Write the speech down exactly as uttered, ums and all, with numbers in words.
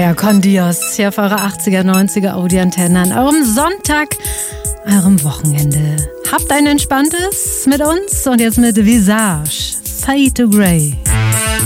Ja, Con Dios, hier auf eurer achtziger, neunziger Audi-Antenne an eurem Sonntag, eurem Wochenende. Habt ein entspanntes mit uns und jetzt mit Visage, Fade to Grey.